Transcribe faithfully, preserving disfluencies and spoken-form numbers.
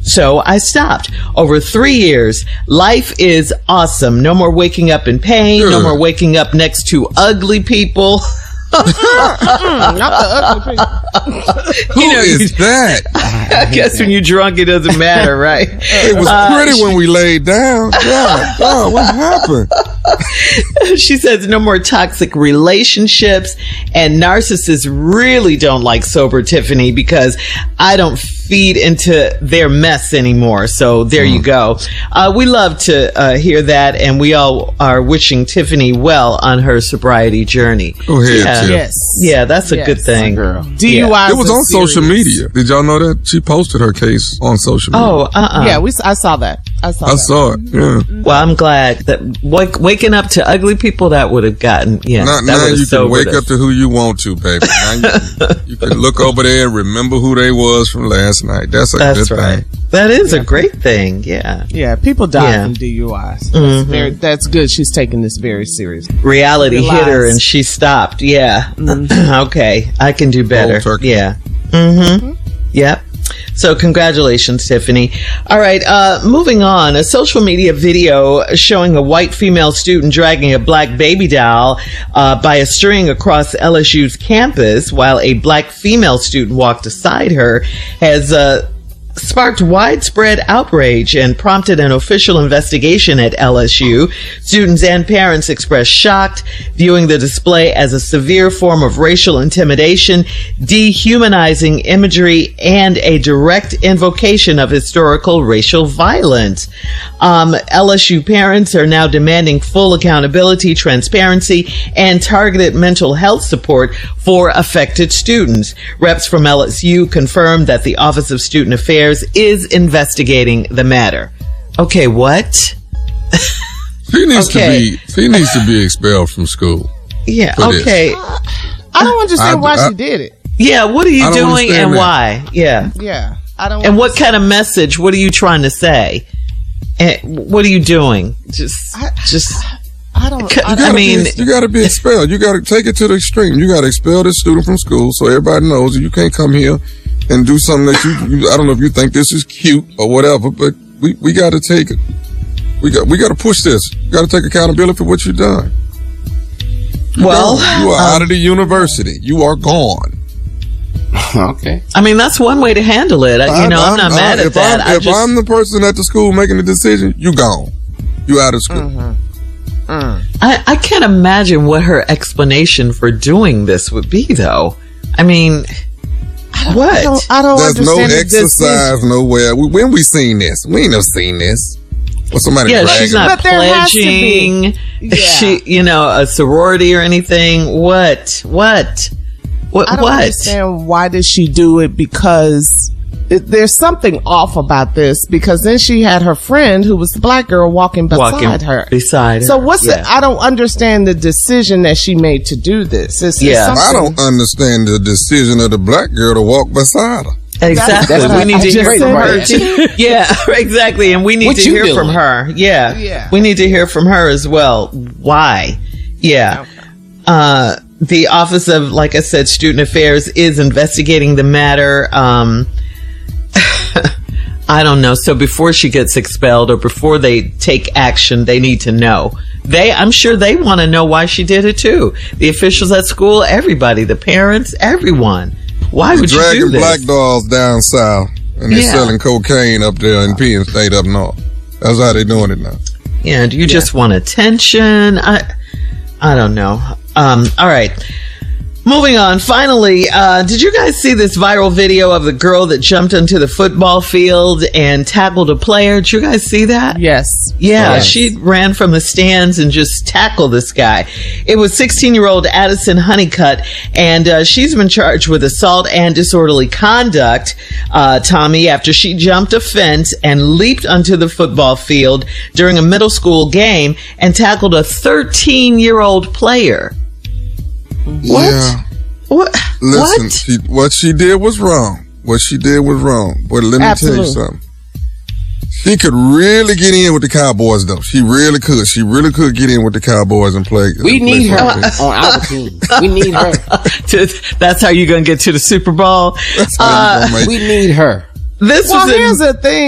So I stopped. Over three years, life is awesome. No more waking up in pain. Good. No more waking up next to ugly people. Not the ugly people. Who you know, is you, that? I guess when you're drunk, it doesn't matter, right? It was uh, pretty she, when we laid down. God, God, what happened? She says no more toxic relationships, and narcissists really don't like sober Tiffany because I don't feed into their mess anymore. So there mm. you go. Uh, we love to uh, hear that, and we all are wishing Tiffany well on her sobriety journey. Go ahead, yeah. Tiff. Yes. Yeah, that's a yes. good thing. Girl. D U I. Yeah. It was on serious. social media. Did y'all know that? She posted her case on social media. Oh, uh-uh. Yeah, we. I saw that. I saw I that. saw it, yeah. Well, I'm glad that wake, waking up to ugly people, that would have gotten, yeah. Now, that now you can wake us. up to who you want to, baby. Now you, can, you can look over there and remember who they was from last night. That's a That's good right. thing. That is yeah. a great thing, yeah. Yeah, people die yeah. from D U Is. That's, mm-hmm. very, that's good. She's taking this very seriously. Reality Realize. hit her and she stopped, yeah. Mm-hmm. Okay, I can do better. Yeah. Mm-hmm. mm-hmm. Yep. So congratulations, Tiffany. All right, uh, moving on. A social media video showing a white female student dragging a black baby doll uh, by a string across L S U's campus while a black female student walked beside her has uh, sparked widespread outrage and prompted an official investigation at L S U. Students and parents expressed shock, viewing the display as a severe form of racial intimidation, dehumanizing imagery, and a direct invocation of historical racial violence. Um, L S U parents are now demanding full accountability, transparency, and targeted mental health support for affected students. Reps from L S U confirmed that the Office of Student Affairs is investigating the matter. Okay, what? She needs okay. to be. She needs to be expelled from school. Yeah. Okay. Uh, I don't understand I, why I, she did it. Yeah. What are you doing and that. why? Yeah. Yeah. I don't. And what kind of message? What are you trying to say? And what are you doing? Just, I, just. I don't. I, don't I mean, be, you got to be expelled. You got to take it to the extreme. You got to expel this student from school so everybody knows that you can't come here and do something that you, you. I don't know if you think this is cute or whatever, but we, we got to take it. We got we got to push this. You got to take accountability for what you've done. You well, gone. you are um, out of the university. You are gone. Okay. I mean, that's one way to handle it. I, you know, I'm, I'm not I'm, mad I, at if that. I'm, I if just, I'm the person at the school making the decision, you gone. You out of school. Mm-hmm. Mm. I, I can't imagine what her explanation for doing this would be, though. I mean, I what? I don't, I don't There's no understand exercise nowhere. We, when we seen this? We ain't never seen this. Well, somebody yeah, bragging. she's not but there has to pledging. be. Yeah. She, you know, a sorority or anything. What? What? What? I don't what? understand why did she do it, because it, there's something off about this, because then she had her friend who was the black girl walking beside walking her. Beside her. So what's yeah. the, I don't understand the decision that she made to do this. It's, yeah. it's I don't understand the decision of the black girl to walk beside her. Exactly. That's we need to hear from her. too. Yeah, exactly. And we need What to you hear doing? from her. Yeah. Yeah. We need to hear from her as well. Why? Yeah. Okay. Uh, the Office of, like I said, Student Affairs is investigating the matter. Um, I don't know. So before she gets expelled or before they take action, they need to know. They, I'm sure they want to know why she did it too. The officials at school, everybody, the parents, everyone. Why They're would you do dragging this? black dolls down south, and they're Yeah. selling cocaine up there in Penn State up north. That's how they're doing it now. Yeah, do you Yeah. just want attention? I I don't know. Um, all right. Moving on. Finally, uh, did you guys see this viral video of the girl that jumped onto the football field and tackled a player? Did you guys see that? Yes. Yeah, Yes. she ran from the stands and just tackled this guy. It was sixteen-year-old Addison Honeycutt, and uh, she's been charged with assault and disorderly conduct, uh, Tommy, after she jumped a fence and leaped onto the football field during a middle school game and tackled a thirteen-year-old player. What? Yeah. What? Listen, what? She, what she did was wrong. What she did was wrong. But let me Absolutely. tell you something. She could really get in with the Cowboys, though. She really could. She really could get in with the Cowboys and play. We and need play her for on our team. We need her. That's how you're going to get to the Super Bowl? That's how you gonna make We need her. This Well, was in- here's the thing.